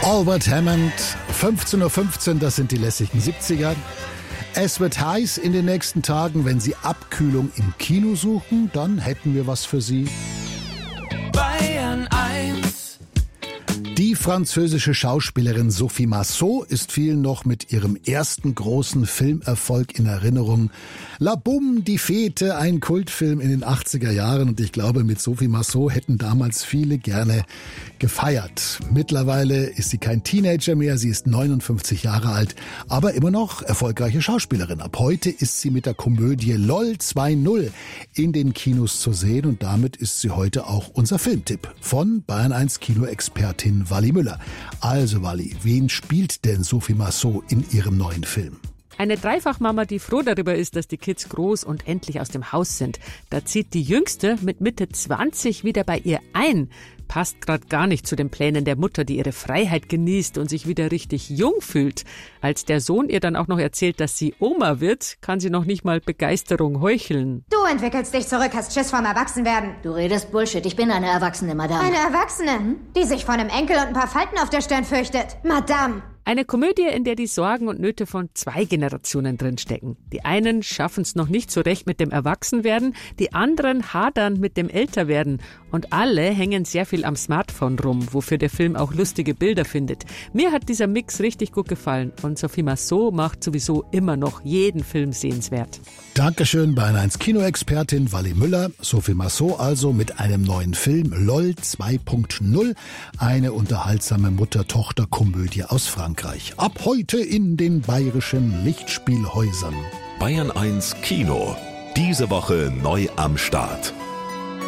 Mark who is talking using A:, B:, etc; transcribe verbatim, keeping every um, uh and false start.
A: Albert Hammond, fünfzehn Uhr fünfzehn, das sind die lässigen siebziger. Es wird heiß in den nächsten Tagen. Wenn Sie Abkühlung im Kino suchen, dann hätten wir was für Sie.
B: Bayern eins.
A: Die französische Schauspielerin Sophie Marceau ist vielen noch mit ihrem ersten großen Filmerfolg in Erinnerung. La Boum, die Fete, ein Kultfilm in den achtziger Jahren. Und ich glaube, mit Sophie Marceau hätten damals viele gerne gefeiert. Mittlerweile ist sie kein Teenager mehr, sie ist neunundfünfzig Jahre alt, aber immer noch erfolgreiche Schauspielerin. Ab heute ist sie mit der Komödie LOL zwei null in den Kinos zu sehen und damit ist sie heute auch unser Filmtipp von Bayern eins Kinoexpertin Wally Müller. Also Wally, wen spielt denn Sophie Marceau in ihrem neuen Film?
C: Eine Dreifachmama, die froh darüber ist, dass die Kids groß und endlich aus dem Haus sind. Da zieht die Jüngste mit Mitte zwanzig wieder bei ihr ein. Passt gerade gar nicht zu den Plänen der Mutter, die ihre Freiheit genießt und sich wieder richtig jung fühlt. Als der Sohn ihr dann auch noch erzählt, dass sie Oma wird, kann sie noch nicht mal Begeisterung heucheln.
D: Du entwickelst dich zurück, hast Schiss vorm Erwachsenwerden.
E: Du redest Bullshit, ich bin eine Erwachsene, Madame.
D: Eine Erwachsene, die sich vor einem Enkel und ein paar Falten auf der Stirn fürchtet. Madame.
C: Eine Komödie, in der die Sorgen und Nöte von zwei Generationen drinstecken. Die einen schaffen es noch nicht so recht mit dem Erwachsenwerden, die anderen hadern mit dem Älterwerden. Und alle hängen sehr viel am Smartphone rum, wofür der Film auch lustige Bilder findet. Mir hat dieser Mix richtig gut gefallen und Sophie Marceau macht sowieso immer noch jeden Film sehenswert.
A: Dankeschön, Bayern eins Kinoexpertin Wally Müller. Sophie Marceau also mit einem neuen Film LOL zwei punkt null, eine unterhaltsame Mutter-Tochter-Komödie aus Frankreich. Ab heute in den bayerischen Lichtspielhäusern.
F: Bayern eins Kino. Diese Woche neu am Start.